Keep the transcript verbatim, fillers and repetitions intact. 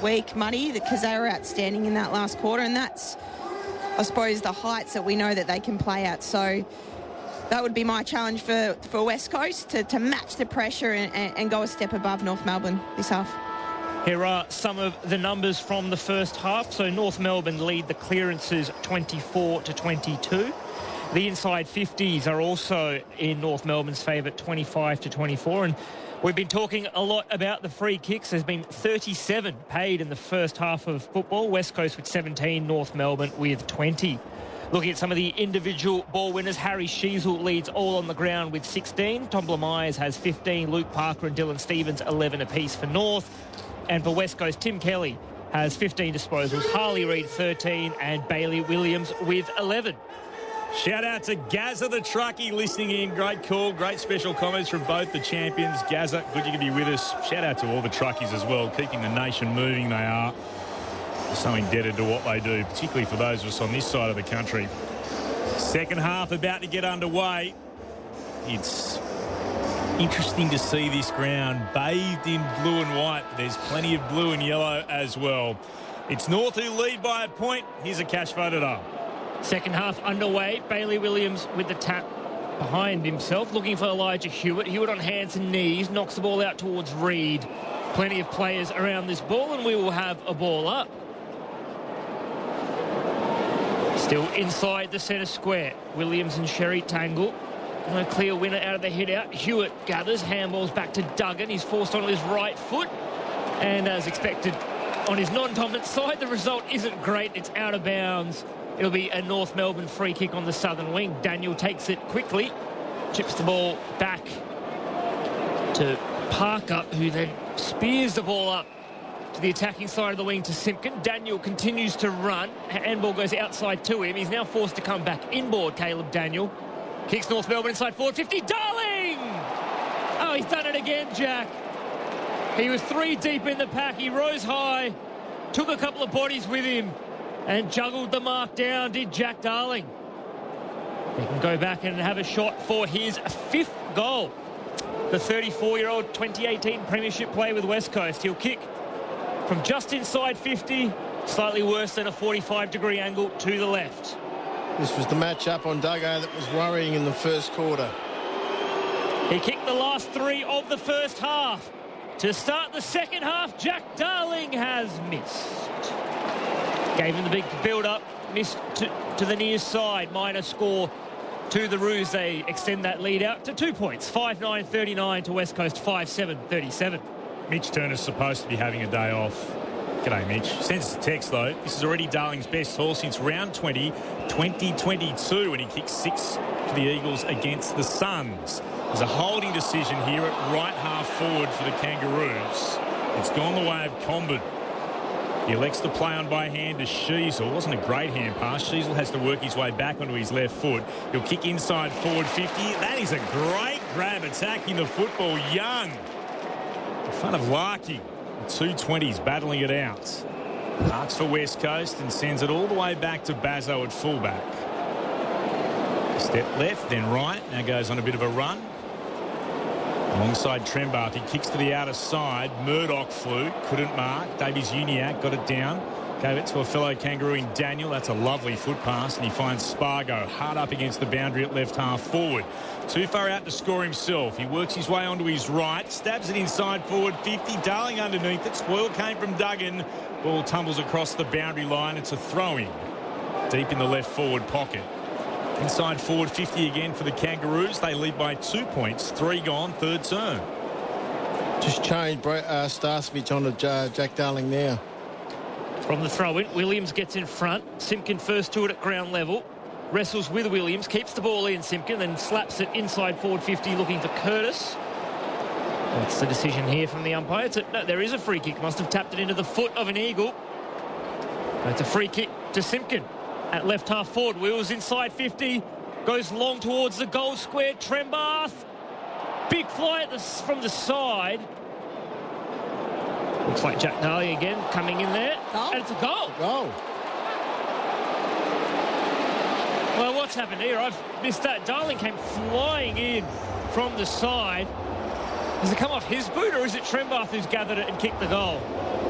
week, Muddy, because they were outstanding in that last quarter, and that's, I suppose, the heights that we know that they can play at. So that would be my challenge for, for West Coast, to, to match the pressure and, and, and go a step above North Melbourne this half. Here are some of the numbers from the first half. So North Melbourne lead the clearances twenty-four to twenty-two. The inside fifties are also in North Melbourne's favour, twenty-five to twenty-four. And we've been talking a lot about the free kicks. There's been thirty-seven paid in the first half of football. West Coast with seventeen, North Melbourne with twenty. Looking at some of the individual ball winners, Harry Sheasel leads all on the ground with sixteen. Tombla Myers has fifteen. Luke Parker and Dylan Stevens, eleven apiece for North. And for West Coast, Tim Kelly has fifteen disposals. Harley Reid, thirteen. And Bailey Williams with eleven. Shout out to Gazza the truckie listening in. Great call, great special comments from both the champions. Gazza, good you can be with us. Shout out to all the truckies as well, keeping the nation moving. They are so indebted to what they do, particularly for those of us on this side of the country. Second half about to get underway. It's interesting to see this ground bathed in blue and white. There's plenty of blue and yellow as well. It's North who lead by a point. Here's a cash voted up. Second half underway. Bailey Williams with the tap behind himself, looking for Elijah Hewitt. Hewitt on hands and knees, knocks the ball out towards Reid. Plenty of players around this ball, and we will have a ball up. Still inside the centre square. Williams and Sherry tangle. No clear winner out of the hit out. Hewitt gathers, handballs back to Duggan. He's forced onto his right foot. And as expected, on his non-dominant side, the result isn't great. It's out of bounds. It'll be a North Melbourne free kick on the southern wing. Daniel takes it quickly. Chips the ball back to Parker, who then spears the ball up to the attacking side of the wing to Simpkin. Daniel continues to run. Handball goes outside to him. He's now forced to come back inboard, Caleb Daniel. Kicks North Melbourne inside forward fifty. Darling! Oh, he's done it again, Jack. He was three deep in the pack. He rose high, took a couple of bodies with him, and juggled the mark down, did Jack Darling. He can go back and have a shot for his fifth goal. The thirty-four-year-old twenty eighteen Premiership player with West Coast. He'll kick from just inside fifty, slightly worse than a forty-five degree angle to the left. This was the match-up on Duggo that was worrying in the first quarter. He kicked the last three of the first half. To start the second half, Jack Darling has missed. Gave him the big build-up, missed to, to the near side. Minor score to the Roos. They extend that lead out to two points. five nine thirty-nine to West Coast, five seven thirty-seven. Mitch Turner's supposed to be having a day off. G'day, Mitch. Sends a text, though. This is already Darling's best haul since round twenty, twenty twenty-two, when he kicked six for the Eagles against the Suns. There's a holding decision here at right half forward for the Kangaroos. It's gone the way of Comben. He elects to play on by hand to Sheasel. Wasn't a great hand pass. Sheasel has to work his way back onto his left foot. He'll kick inside forward fifty. That is a great grab, attacking the football. Young in front of Larky. two twenties battling it out. Marks for West Coast and sends it all the way back to Bazzo at fullback. Step left, then right. Now goes on a bit of a run. Alongside Trembath, he kicks to the outer side. Murdoch flew, couldn't mark. Davies Uniacke got it down. Gave it to a fellow Kangaroo in Daniel. That's a lovely foot pass, and he finds Spargo hard up against the boundary at left half forward. Too far out to score himself. He works his way onto his right, stabs it inside forward fifty. Darling underneath it. Spoil came from Duggan. Ball tumbles across the boundary line. It's a throw-in deep in the left forward pocket. Inside forward fifty again for the Kangaroos. They lead by two points. Three gone, third turn. Just changed uh, Starcevich onto uh, Jack Darling now. From the throw-in, Williams gets in front. Simpkin first to it at ground level. Wrestles with Williams, keeps the ball in Simpkin, then slaps it inside forward fifty, looking for Curtis. That's the decision here from the umpire. It's a, no, there is a free kick. Must have tapped it into the foot of an Eagle. It's a free kick to Simpkin. At left half forward, wheels inside fifty, goes long towards the goal square. Trembath, big fly at the, from the side. Looks like Jack Darling again coming in there. Goal. And it's a goal. Goal. Well, what's happened here? I've missed that. Darling came flying in from the side. Does it come off his boot, or is it Trembath who's gathered it and kicked the goal?